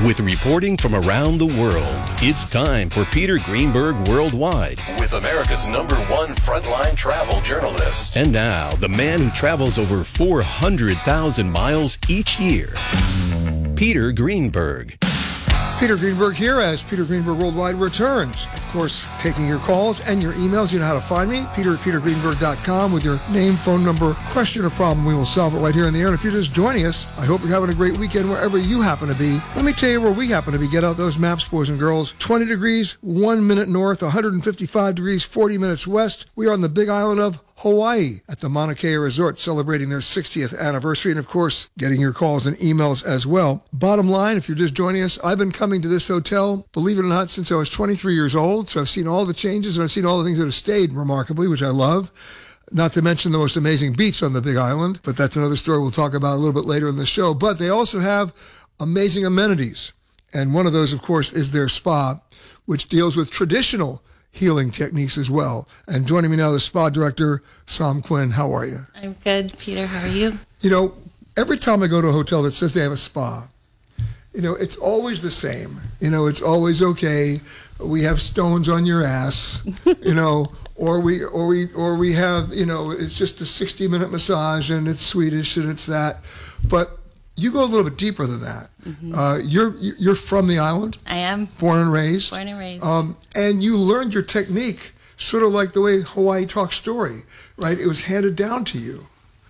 With reporting from around the world, it's time for Peter Greenberg Worldwide. With America's #1 frontline travel journalist. And now, the man who travels over 400,000 miles each year, Peter Greenberg. Peter Greenberg here as Peter Greenberg Worldwide returns. Of course, taking your calls and your emails. You know how to find me, peter@petergreenberg.com, with your name, phone number, question, or problem. We will solve it right here in the air. And if you're just joining us, I hope you're having a great weekend wherever you happen to be. Let me tell you where we happen to be. Get out those maps, boys and girls. 20 degrees, 1 minute north, 155 degrees, 40 minutes west. We are on the big island of Hawaii at the Mauna Kea Resort, celebrating their 60th anniversary, and of course, getting your calls and emails as well. Bottom line, if you're just joining us, I've been coming to this hotel, believe it or not, since I was 23 years old, so I've seen all the changes, and I've seen all the things that have stayed remarkably, which I love. Not to mention the most amazing beach on the Big Island, but that's another story we'll talk about a little bit later in the show. But they also have amazing amenities, and one of those, of course, is their spa, which deals with traditional healing techniques as well. And joining me now, the spa director, Sam Quinn. How are you? I'm good, Peter. How are you? You know, every time I go to a hotel that says they have a spa, you know, it's always the same. You know, it's always okay. We have stones on your ass, you know, or we have, you know, it's just a 60-minute massage and it's Swedish and it's that. But you go a little bit deeper than that. Mm-hmm. You're from the island. I am. Born and raised. Born and raised. And you learned your technique sort of like the way Hawaii talks story, right? It was handed down to you.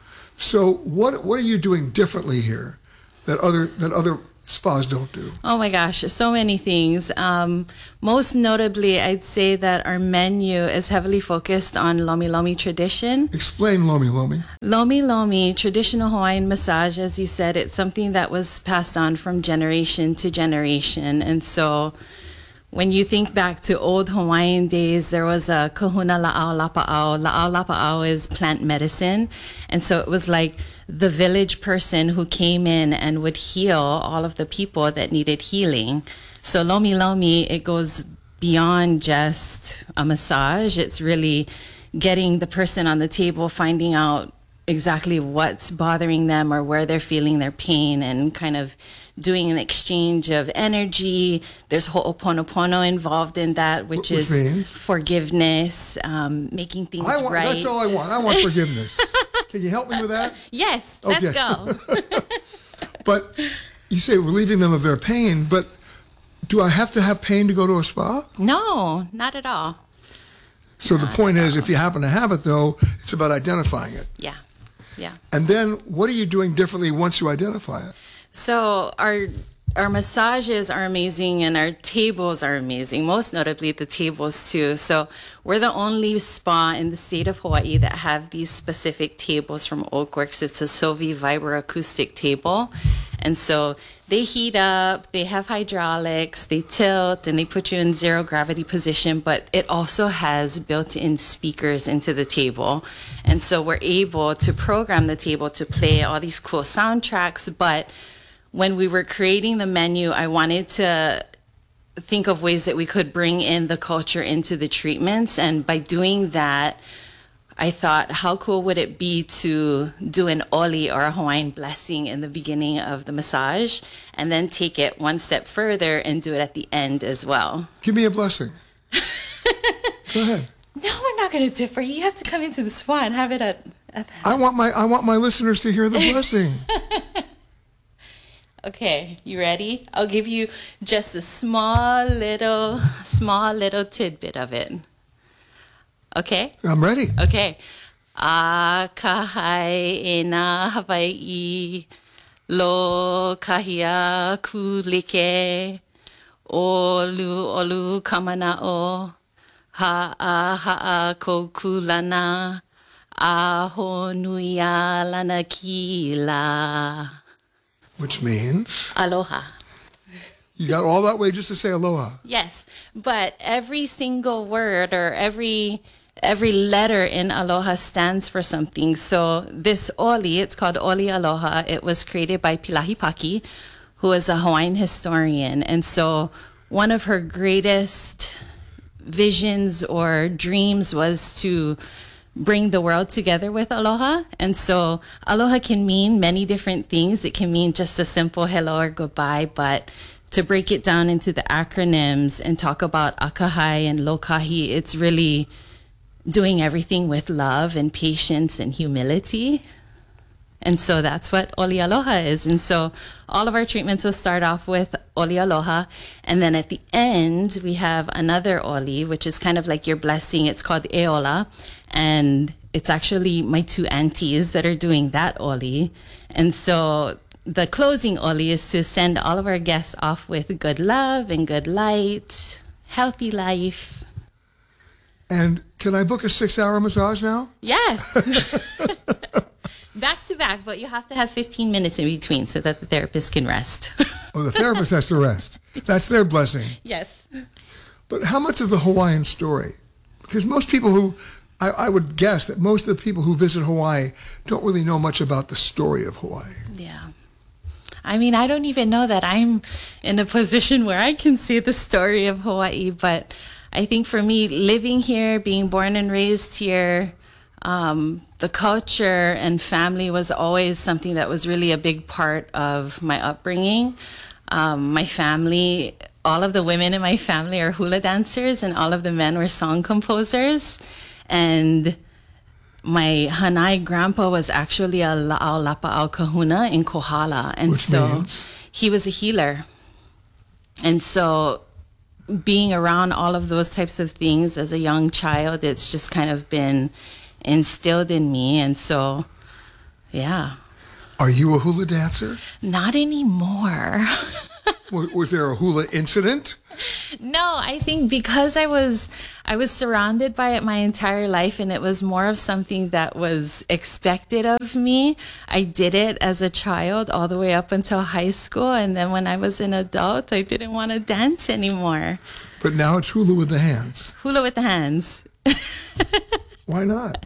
So what are you doing differently here that other spas don't do? Oh my gosh, so many things. Most notably, I'd say that our menu is heavily focused on Lomi Lomi tradition. Explain Lomi Lomi. Lomi Lomi, traditional Hawaiian massage, as you said, it's something that was passed on from generation to generation. And so when you think back to old Hawaiian days, there was a kahuna la'au lapa'au. La'au lapa'au is plant medicine. And so it was like the village person who came in and would heal all of the people that needed healing. So Lomi Lomi, it goes beyond just a massage. It's really getting the person on the table, finding out exactly what's bothering them or where they're feeling their pain, and kind of doing an exchange of energy. There's Ho'oponopono involved in that, which is means? Forgiveness, making things right. That's all I want. I want forgiveness. Can you help me with that? Yes, okay. Let's go. But you say relieving them of their pain, but do I have to have pain to go to a spa? No, not at all. So the point is, if you happen to have it, though, it's about identifying it. Yeah. And then what are you doing differently once you identify it? So our massages are amazing and our tables are amazing, most notably the tables too. So we're the only spa in the state of Hawaii that have these specific tables from Oakworks. It's a Sovi Vibra acoustic table. And so they heat up, they have hydraulics, they tilt, and they put you in zero gravity position, but it also has built-in speakers into the table. And so we're able to program the table to play all these cool soundtracks. But when we were creating the menu, I wanted to think of ways that we could bring in the culture into the treatments. And by doing that, I thought, how cool would it be to do an oli, or a Hawaiian blessing, in the beginning of the massage, and then take it one step further and do it at the end as well. Give me a blessing. Go ahead. No, we're not going to do it for you. You have to come into the spa and have it at I want my listeners to hear the blessing. Okay, you ready? I'll give you just a small little tidbit of it. Okay? I'm ready. Okay. A kahai e nā Hawaii, lo kahia kulike, olu kamana'o, ha'a ko kulana, aho nuia lana kila. Which means? Aloha. You got all that way just to say aloha. Yes, but every single word or every letter in aloha stands for something. So this oli, it's called Oli Aloha. It was created by Pilahi Paki, who is a Hawaiian historian. And so one of her greatest visions or dreams was to bring the world together with aloha. And so aloha can mean many different things. It can mean just a simple hello or goodbye, but to break it down into the acronyms and talk about akahai and lokahi, it's really doing everything with love and patience and humility. And so that's what Oli Aloha is. And so all of our treatments will start off with Oli Aloha. And then at the end, we have another Oli, which is kind of like your blessing. It's called Eola. And it's actually my two aunties that are doing that Oli. And so the closing Oli is to send all of our guests off with good love and good light, healthy life. And can I book a 6-hour massage now? Yes. Back to back, but you have to have 15 minutes in between so that the therapist can rest. Oh, the therapist has to rest. That's their blessing. Yes. But how much of the Hawaiian story? Because most people who, I would guess that most of the people who visit Hawaii don't really know much about the story of Hawaii. Yeah. I mean, I don't even know that I'm in a position where I can see the story of Hawaii, but I think for me, living here, being born and raised here, the culture and family was always something that was really a big part of my upbringing. My family, all of the women in my family are hula dancers, and all of the men were song composers. And my Hanai grandpa was actually a La'au Lapa'au Kahuna in Kohala. And Which so means? He was a healer. And so being around all of those types of things as a young child, it's just kind of been instilled in me. And so, yeah. Are you a hula dancer? Not anymore. Was there a hula incident? No, I think because I was surrounded by it my entire life, and it was more of something that was expected of me. I did it as a child all the way up until high school, and then when I was an adult, I didn't want to dance anymore. But now it's hula with the hands. Hula with the hands. Why not?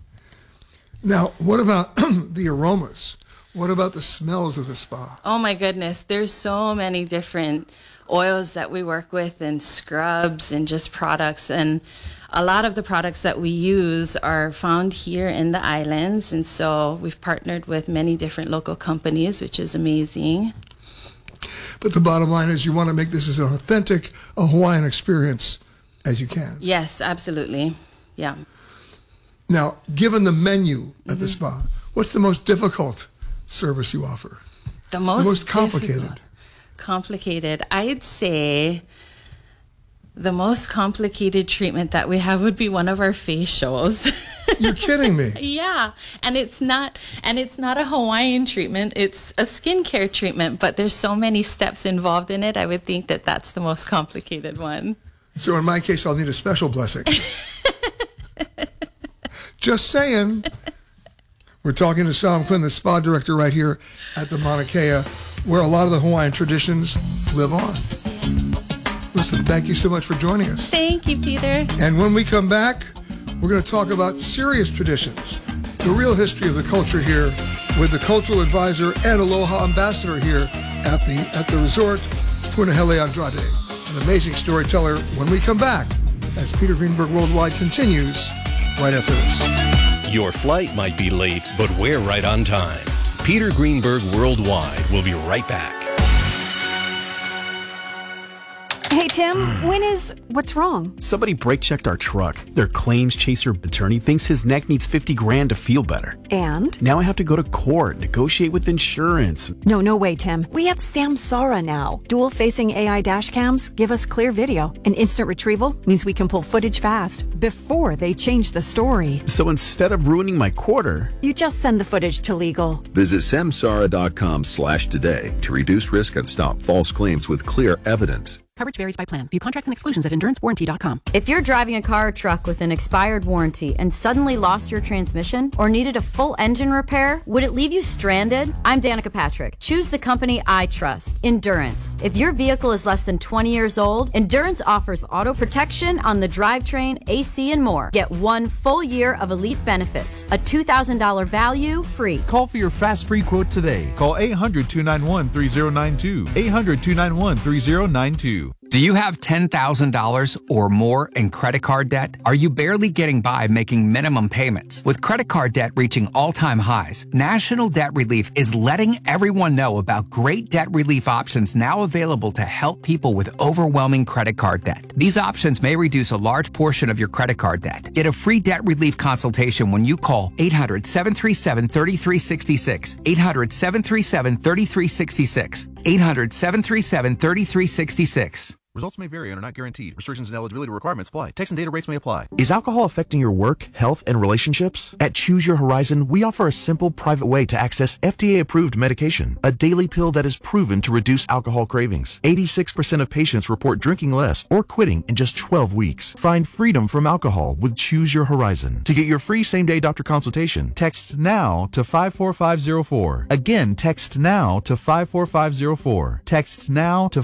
Now, what about the aromas? What about the smells of the spa? Oh my goodness, there's so many different oils that we work with, and scrubs and just products, and a lot of the products that we use are found here in the islands, and so we've partnered with many different local companies, which is amazing. But the bottom line is you want to make this as authentic a Hawaiian experience as you can. Yes, absolutely. Yeah. Now, given the menu at the spa, what's the most difficult service you offer? The most complicated. Complicated. I'd say the most complicated treatment that we have would be one of our facials. You're kidding me. Yeah, and it's not a Hawaiian treatment. It's a skincare treatment, but there's so many steps involved in it. I would think that that's the most complicated one. So in my case, I'll need a special blessing. Just saying. We're talking to Sam Quinn, the spa director right here at the Mauna Kea, where a lot of the Hawaiian traditions live on. Listen, thank you so much for joining us. Thank you, Peter. And when we come back, we're going to talk about serious traditions, the real history of the culture here, with the cultural advisor and Aloha ambassador here at the resort, Punahele Andrade, an amazing storyteller. When we come back, as Peter Greenberg Worldwide continues right after this. Your flight might be late, but we're right on time. Peter Greenberg Worldwide will be right back. Hey, Tim, what's wrong? Somebody brake checked our truck. Their claims chaser attorney thinks his neck needs $50,000 to feel better. And? Now I have to go to court, negotiate with insurance. No way, Tim. We have Samsara now. Dual-facing AI dash cams give us clear video. And instant retrieval means we can pull footage fast before they change the story. So instead of ruining my quarter, you just send the footage to legal. Visit samsara.com/today to reduce risk and stop false claims with clear evidence. Coverage varies by plan. View contracts and exclusions at endurancewarranty.com. If you're driving a car or truck with an expired warranty and suddenly lost your transmission or needed a full engine repair, would it leave you stranded? I'm Danica Patrick. Choose the company I trust, Endurance. If your vehicle is less than 20 years old, Endurance offers auto protection on the drivetrain, AC, and more. Get 1 full year of elite benefits, a $2,000 value free. Call for your fast free quote today. Call 800-291-3092. 800-291-3092. Do you have $10,000 or more in credit card debt? Are you barely getting by making minimum payments? With credit card debt reaching all-time highs, National Debt Relief is letting everyone know about great debt relief options now available to help people with overwhelming credit card debt. These options may reduce a large portion of your credit card debt. Get a free debt relief consultation when you call 800-737-3366, 800-737-3366, 800-737-3366. Results may vary and are not guaranteed. Restrictions and eligibility requirements apply. Text and data rates may apply. Is alcohol affecting your work, health, and relationships? At Choose Your Horizon, we offer a simple, private way to access FDA-approved medication, a daily pill that is proven to reduce alcohol cravings. 86% of patients report drinking less or quitting in just 12 weeks. Find freedom from alcohol with Choose Your Horizon. To get your free same-day doctor consultation, text NOW to 54504. Again, text NOW to 54504. Text NOW to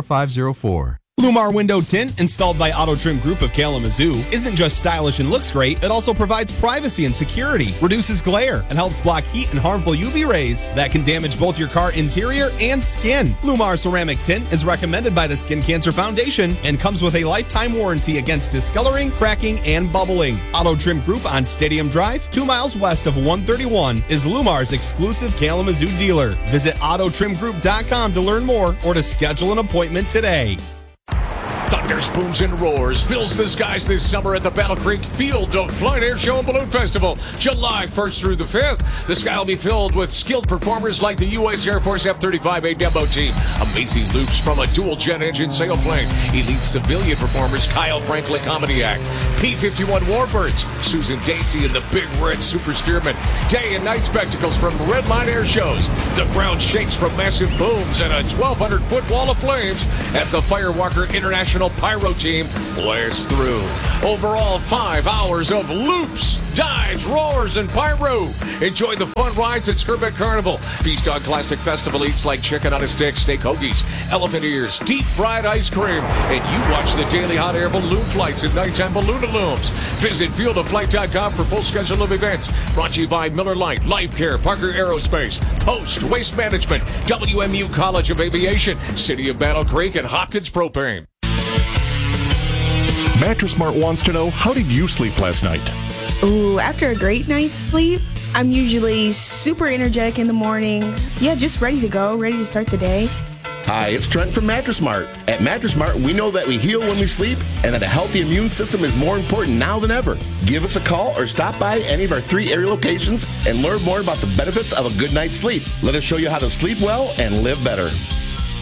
54504. Lumar Window Tint, installed by Auto Trim Group of Kalamazoo, isn't just stylish and looks great, it also provides privacy and security, reduces glare, and helps block heat and harmful UV rays that can damage both your car interior and skin. Lumar Ceramic Tint is recommended by the Skin Cancer Foundation and comes with a lifetime warranty against discoloring, cracking, and bubbling. Auto Trim Group on Stadium Drive, 2 miles west of 131, is Lumar's exclusive Kalamazoo dealer. Visit autotrimgroup.com to learn more or to schedule an appointment today. Thunders, booms, and roars fills the skies this summer at the Battle Creek Field of Flight Air Show and Balloon Festival, July 1st through the 5th. The sky will be filled with skilled performers like the U.S. Air Force F-35A demo team, amazing loops from a dual-jet engine sailplane, elite civilian performers Kyle Franklin Comedy Act, P-51 Warbirds, Susan Dacey and the Big Red Super Steerman, day and night spectacles from Redline Air Shows. The ground shakes from massive booms and a 1,200-foot wall of flames as the Firewalker International Pyro Team blasts through. Overall, 5 hours of loops, dives, roars, and pyro. Enjoy the fun rides at Skirbeck Carnival. Feast on classic festival eats like chicken on a stick, steak hoagies, elephant ears, deep fried ice cream, and you watch the daily hot air balloon flights and nighttime balloon illumes. Visit fieldofflight.com for full schedule of events. Brought to you by Miller Lite, Life Care, Parker Aerospace, Post, Waste Management, WMU College of Aviation, City of Battle Creek, and Hopkins Propane. Mattress Mart wants to know, how did you sleep last night? Ooh, after a great night's sleep, I'm usually super energetic in the morning. Yeah, just ready to go, ready to start the day. Hi, it's Trent from Mattress Mart. At Mattress Mart, we know that we heal when we sleep and that a healthy immune system is more important now than ever. Give us a call or stop by any of our 3 area locations and learn more about the benefits of a good night's sleep. Let us show you how to sleep well and live better.